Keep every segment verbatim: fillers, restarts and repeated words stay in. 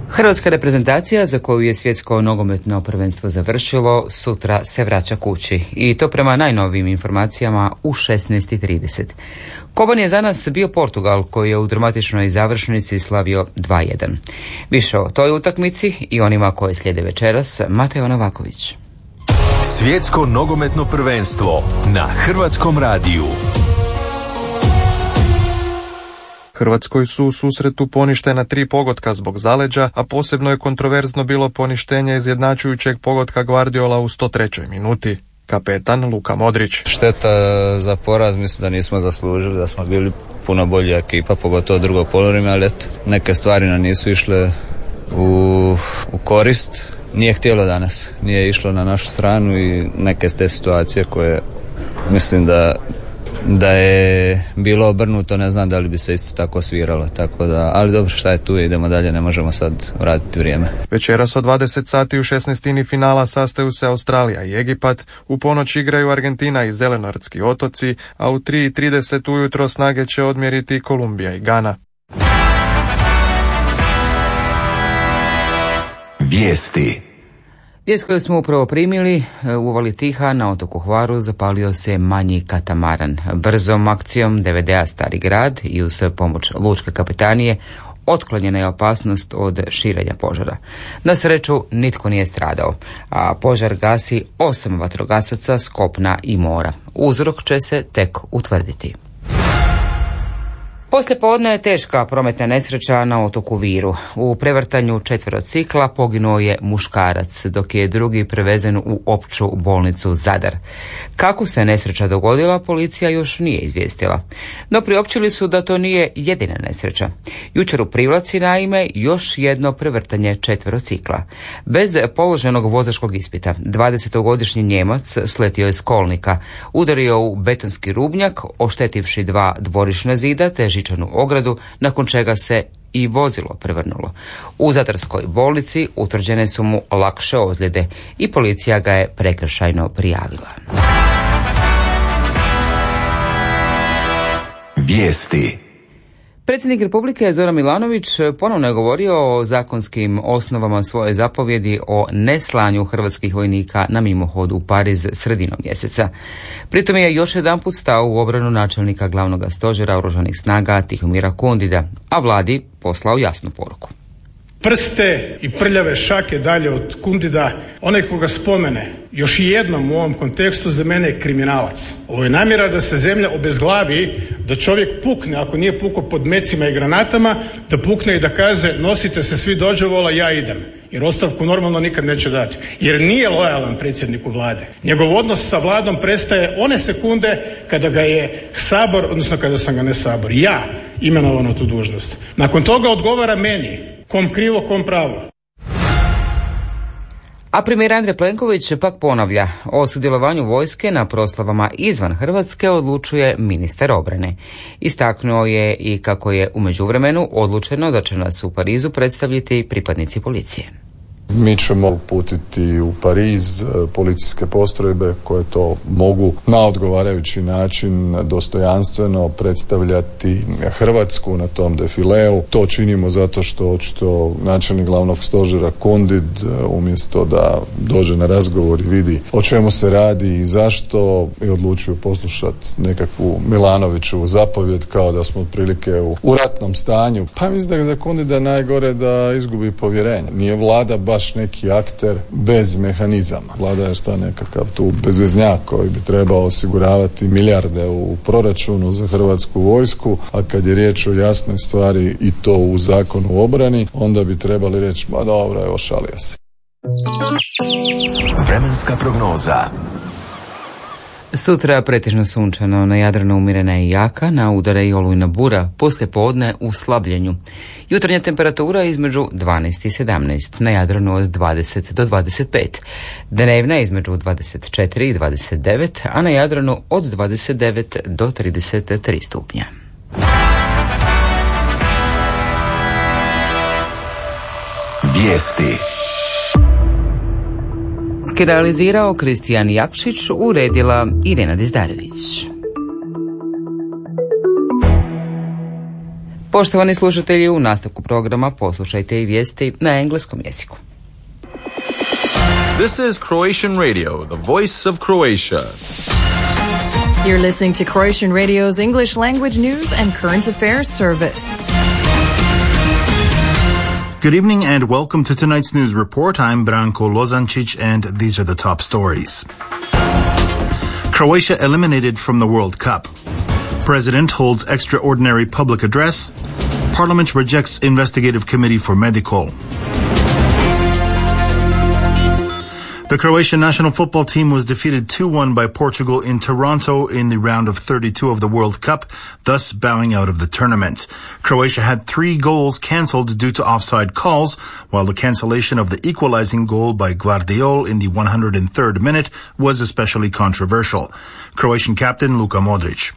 Hrvatska reprezentacija, za koju je svjetsko nogometno prvenstvo završilo, sutra se vraća kući i to prema najnovijim informacijama u šesnaest i trideset. Koban je za nas bio Portugal, koji je u dramatičnoj završnici slavio dva jedan. Više o toj utakmici i onima koje slijede večeras, Mateo Novaković. Svjetsko nogometno prvenstvo na Hrvatskom radiju. Hrvatskoj su u susretu poništena tri pogotka zbog zaleđa, a posebno je kontroverzno bilo poništenje izjednačujućeg pogotka Guardiola u sto trećoj minuti. Kapetan Luka Modrić. Šteta za poraz, mislim da nismo zaslužili, da smo bili puno bolja ekipa, pogotovo drugo poluvreme, ali eto, neke stvari nam nisu išle u, u korist. Nije htjelo danas, nije išlo na našu stranu i neke ste situacije koje mislim da da je bilo obrnuto, ne znam da li bi se isto tako sviralo, tako da, ali dobro, šta je tu, idemo dalje, ne možemo sad vratiti vrijeme. Večeras od dvadeset sati u šesnaestini finala sastaju se Australija i Egipat, u ponoć igraju Argentina i Zelenortski otoci, a u tri i trideset ujutro snage će odmjeriti Kolumbija i Gana. Vijesti. Vijest koju smo upravo primili, u uvali Tiha na otoku Hvaru zapalio se manji katamaran. Brzom akcijom D V D-a Stari grad i uz pomoć lučke kapetanije otklonjena je opasnost od širenja požara. Na sreću nitko nije stradao, a požar gasi osam vatrogasaca s kopna i mora. Uzrok će se tek utvrditi. Poslijepodne je teška prometna nesreća na otoku Viru. U prevrtanju četverocikla poginuo je muškarac, dok je drugi prevezen u opću bolnicu Zadar. Kako se nesreća dogodila, policija još nije izvijestila. No priopćili su da to nije jedina nesreća. Jučer u Privlaci, naime, još jedno prevrtanje četverocikla. Bez položenog vozačkog ispita, dvadesetogodišnji Njemac sletio je s kolnika, udario u betonski rubnjak, oštetivši dva dvorišna zida te žičanu ogradu, nakon čega se i vozilo prevrnulo. U zadarskoj bolnici utvrđene su mu lakše ozljede i policija ga je prekršajno prijavila. Vijesti. Predsjednik Republike Zoran Milanović ponovno je govorio o zakonskim osnovama svoje zapovjedi o neslanju hrvatskih vojnika na mimohod u Pariz sredinom mjeseca. Pritom je još jedanput stao u obranu načelnika glavnog stožera oružanih snaga Tihomira Kundida, a vladi poslao jasnu poruku. Prste i prljave šake dalje od Kundida, onaj koga spomene još i jednom u ovom kontekstu za mene je kriminalac. Ovo je namjera da se zemlja obezglavi, da čovjek pukne, ako nije pukao pod mecima i granatama, da pukne i da kaže nosite se svi dođevola, ja idem. Jer ostavku normalno nikad neće dati. Jer nije lojalan predsjedniku vlade. Njegov odnos sa vladom prestaje one sekunde kada ga je Sabor, odnosno kada sam ga ne Sabor, ja imenovan na tu dužnost. Nakon toga odgovara meni, kom krivo, kom pravo. A premijer Andrej Plenković pak ponavlja, o sudjelovanju vojske na proslavama izvan Hrvatske odlučuje ministar obrane. Istaknuo je i kako je u međuvremenu odlučeno da će nas u Parizu predstaviti pripadnici policije. Mi ćemo uputiti u Pariz policijske postrojbe koje to mogu na odgovarajući način dostojanstveno predstavljati Hrvatsku na tom defileu. To činimo zato što očito načelnik glavnog stožera Kundid umjesto da dođe na razgovor i vidi o čemu se radi i zašto i odlučuju poslušati nekakvu Milanoviću zapovjed kao da smo otprilike u, u ratnom stanju. Pa mislim da je za Kundida najgore da izgubi povjerenje. Nije vlada baš neki akter bez mehanizama. Vlada je šta nekakav tu bezveznjak koji bi trebao osiguravati milijarde u proračunu za hrvatsku vojsku, a kad je riječ o jasnoj stvari i to u zakonu o obrani, onda bi trebali reći, ma dobro, evo šalio se. Vremenska prognoza. Sutra pretežno sunčano, na Jadranu umjerena i jaka, na udare i olujna bura, poslije podne u slabljenju. Jutarnja temperatura između dvanaest i sedamnaest, na Jadranu od dvadeset do dvadeset pet. Dnevna između dvadeset četiri i dvadeset devet, a na Jadranu od dvadeset devet do trideset tri stupnja. Vijesti. Realizirao Kristijan Jakšić, uredila Irena Dizdarević. Poštovani slušatelji, u nastavku programa poslušajte i vijesti na engleskom jeziku. This is Croatian Radio, the voice of Croatia. You're listening to Croatian Radio's English language news and current affairs service. Good evening and welcome to tonight's news report. I'm Branko Lozančić and these are the top stories. Croatia eliminated from the World Cup. President holds extraordinary public address. Parliament rejects investigative committee for Medicol. The Croatian national football team was defeated two one by Portugal in Toronto in the round of thirty-two of the World Cup, thus bowing out of the tournament. Croatia had three goals cancelled due to offside calls, while the cancellation of the equalizing goal by Gvardiol in the one hundred third minute was especially controversial. Croatian captain Luka Modric.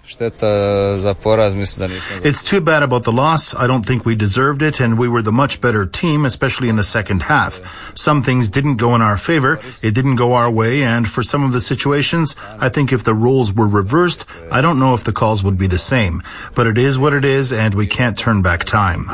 It's too bad about the loss. I don't think we deserved it, and we were the much better team, especially in the second half. Some things didn't go in our favor. It didn't go our way, and for some of the situations, I think if the roles were reversed, I don't know if the calls would be the same. But it is what it is, and we can't turn back time.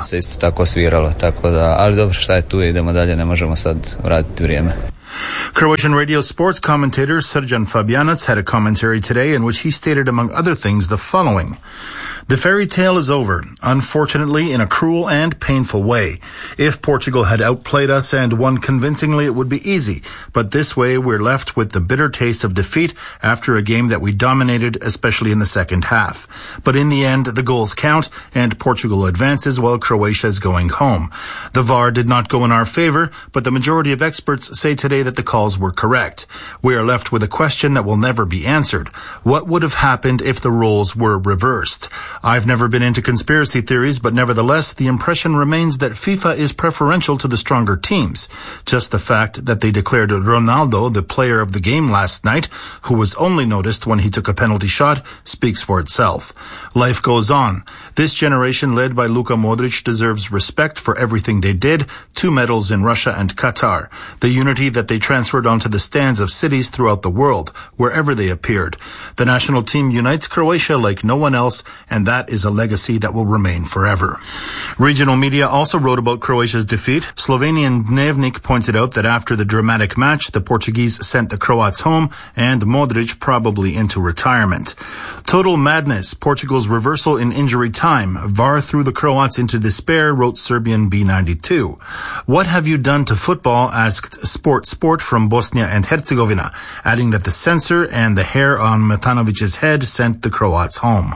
Croatian radio sports commentator Srđan Fabijanac had a commentary today in which he stated, among other things, the following. The fairy tale is over, unfortunately in a cruel and painful way. If Portugal had outplayed us and won convincingly, it would be easy. But this way, we're left with the bitter taste of defeat after a game that we dominated, especially in the second half. But in the end, the goals count, and Portugal advances while Croatia is going home. The V A R did not go in our favor, but the majority of experts say today that the calls were correct. We are left with a question that will never be answered. What would have happened if the roles were reversed? I've never been into conspiracy theories, but nevertheless, the impression remains that FIFA is preferential to the stronger teams. Just the fact that they declared Ronaldo the player of the game last night, who was only noticed when he took a penalty shot, speaks for itself. Life goes on. This generation led by Luka Modric deserves respect for everything they did, two medals in Russia and Qatar, the unity that they transferred onto the stands of cities throughout the world, wherever they appeared. The national team unites Croatia like no one else, and that is a legacy that will remain forever. Regional media also wrote about Croatia's defeat. Slovenian Dnevnik pointed out that after the dramatic match, the Portuguese sent the Croats home and Modric probably into retirement. Total madness, Portugal's reversal in injury time. V A R threw the Croats into despair, wrote Serbian B ninety-two. What have you done to football, asked Sport Sport from Bosnia and Herzegovina, adding that the censor and the hair on Matanovic's head sent the Croats home.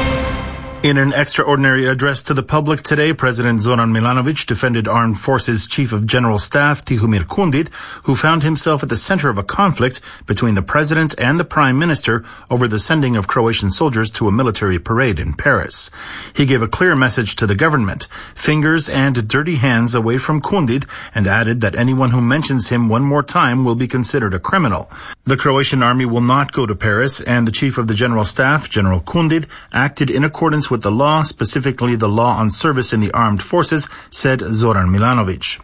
In an extraordinary address to the public today, President Zoran Milanovic defended Armed Forces Chief of General Staff Tihomir Kundit, who found himself at the center of a conflict between the president and the prime minister over the sending of Croatian soldiers to a military parade in Paris. He gave a clear message to the government, fingers and dirty hands away from Kundit, and added that anyone who mentions him one more time will be considered a criminal. The Croatian army will not go to Paris, and the Chief of the General Staff, General Kundit, acted in accordance with the law, specifically the law on service in the armed forces, said Zoran Milanovic.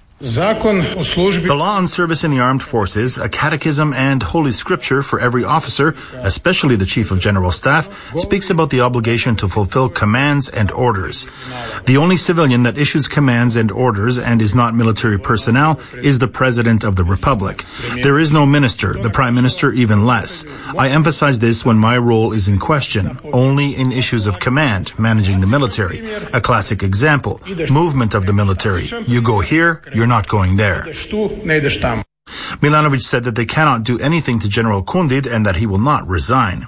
The law on service in the armed forces, a catechism and holy scripture for every officer, especially the Chief of General Staff, speaks about the obligation to fulfill commands and orders. The only civilian that issues commands and orders and is not military personnel is the President of the Republic. There is no minister, the Prime Minister even less. I emphasize this when my role is in question, only in issues of command, managing the military. A classic example, movement of the military. You go here, you're not going there. Milanovic said that they cannot do anything to General Kundit and that he will not resign.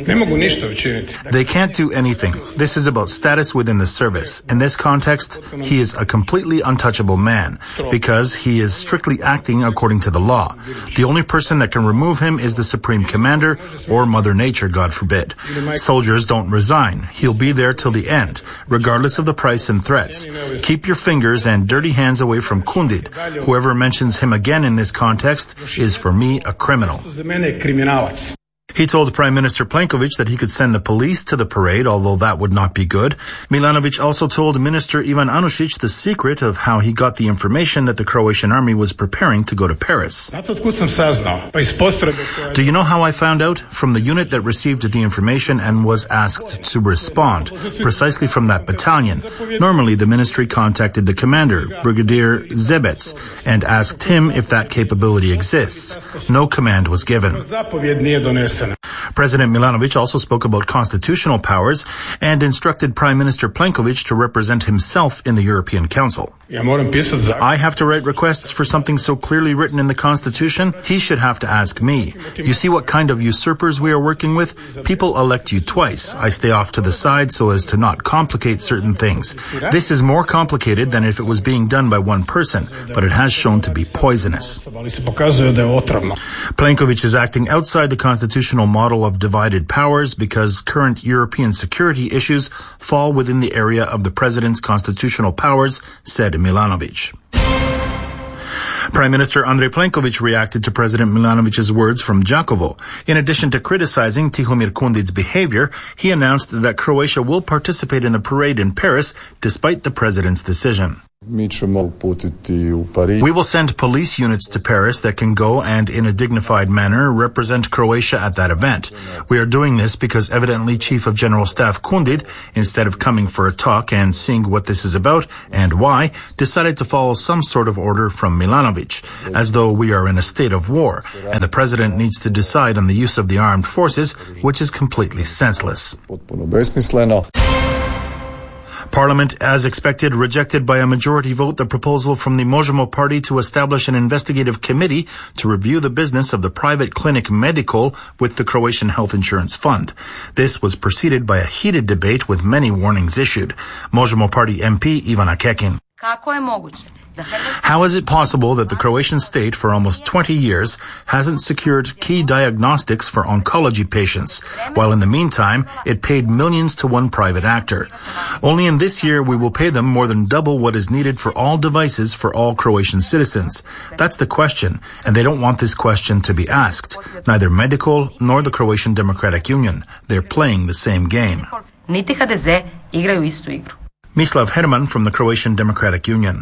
They can't do anything. This is about status within the service. In this context, he is a completely untouchable man because he is strictly acting according to the law. The only person that can remove him is the Supreme Commander or Mother Nature, God forbid. Soldiers don't resign. He'll be there till the end, regardless of the price and threats. Keep your fingers and dirty hands away from Kundit. Whoever mentions him again in this context is for me a criminal. He told Prime Minister Plenković that he could send the police to the parade, although that would not be good. Milanović also told Minister Ivan Anušić the secret of how he got the information that the Croatian army was preparing to go to Paris. Do you know how I found out? From the unit that received the information and was asked to respond, precisely from that battalion. Normally, the ministry contacted the commander, Brigadier Zebets, and asked him if that capability exists. No command was given. President Milanović also spoke about constitutional powers and instructed Prime Minister Plenković to represent himself in the European Council. I have to write requests for something so clearly written in the Constitution? He should have to ask me. You see what kind of usurpers we are working with? People elect you twice. I stay off to the side so as to not complicate certain things. This is more complicated than if it was being done by one person, but it has shown to be poisonous. Plenković is acting outside the constitutional model of divided powers because current European security issues fall within the area of the president's constitutional powers, said Milanović. Prime Minister Andrej Plenković reacted to President Milanović's words from Đakovo. In addition to criticizing Tihomir Kundic's behavior, he announced that Croatia will participate in the parade in Paris despite the president's decision. We will send police units to Paris that can go and, in a dignified manner, represent Croatia at that event. We are doing this because evidently Chief of General Staff Kundic, instead of coming for a talk and seeing what this is about and why, decided to follow some sort of order from Milanović, as though we are in a state of war, and the president needs to decide on the use of the armed forces, which is completely senseless. Parliament, as expected, rejected by a majority vote the proposal from the Možemo party to establish an investigative committee to review the business of the private clinic Medikol with the Croatian Health Insurance Fund. This was preceded by a heated debate with many warnings issued. Možemo party M P Ivana Kekin. How is it possible that the Croatian state for almost twenty years hasn't secured key diagnostics for oncology patients, while in the meantime it paid millions to one private actor? Only in this year we will pay them more than double what is needed for all devices for all Croatian citizens. That's the question, and they don't want this question to be asked. Neither Medikol nor the Croatian Democratic Union. They're playing the same game. Niti H D Z igraju istu igru. Mislav Herman from the Croatian Democratic Union.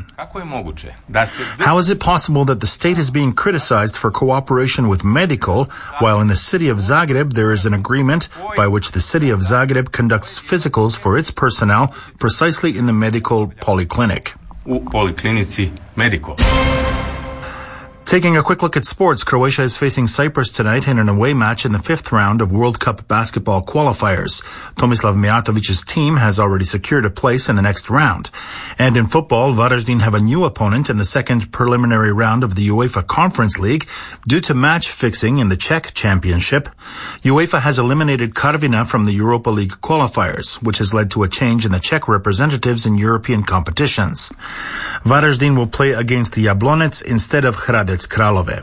How is it possible that the state is being criticized for cooperation with Medikol, while in the city of Zagreb there is an agreement by which the city of Zagreb conducts physicals for its personnel precisely in the Medikol polyclinic? U poliklinici Medikol. Taking a quick look at sports, Croatia is facing Cyprus tonight in an away match in the fifth round of World Cup basketball qualifiers. Tomislav Mijatovic's team has already secured a place in the next round. And in football, Varaždin have a new opponent in the second preliminary round of the UEFA Conference League due to match fixing in the Czech Championship. UEFA has eliminated Karviná from the Europa League qualifiers, which has led to a change in the Czech representatives in European competitions. Varaždin will play against Jablonec instead of Hradec Králové.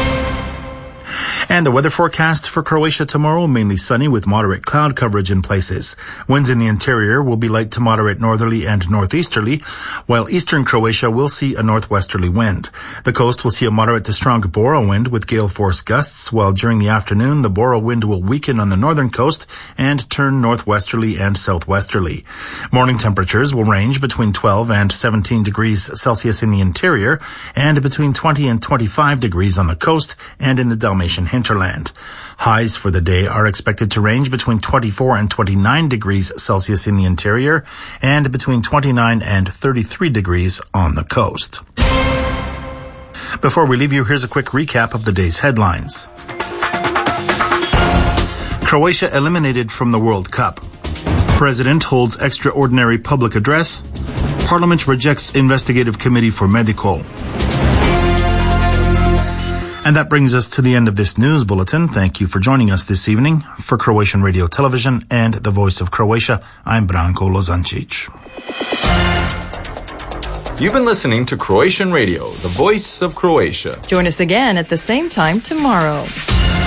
And the weather forecast for Croatia tomorrow, mainly sunny with moderate cloud coverage in places. Winds in the interior will be light to moderate northerly and northeasterly, while eastern Croatia will see a northwesterly wind. The coast will see a moderate to strong Bora wind with gale force gusts, while during the afternoon the Bora wind will weaken on the northern coast and turn northwesterly and southwesterly. Morning temperatures will range between twelve and seventeen degrees Celsius in the interior and between twenty and twenty-five degrees on the coast and in the Dalmatian hinterland. Highs for the day are expected to range between twenty-four and twenty-nine degrees Celsius in the interior and between twenty-nine and thirty-three degrees on the coast. Before we leave you, here's a quick recap of the day's headlines. Croatia eliminated from the World Cup. President holds extraordinary public address. Parliament rejects investigative committee for Medikol. And that brings us to the end of this news bulletin. Thank you for joining us this evening. For Croatian Radio Television and the Voice of Croatia, I'm Branko Lozancic. You've been listening to Croatian Radio, the Voice of Croatia. Join us again at the same time tomorrow.